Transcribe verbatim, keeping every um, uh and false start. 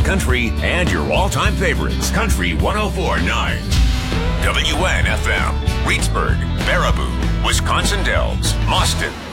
country, and your all-time favorites. Country one oh four point nine. W N F M. Reedsburg, Baraboo, Wisconsin Dells, Mauston,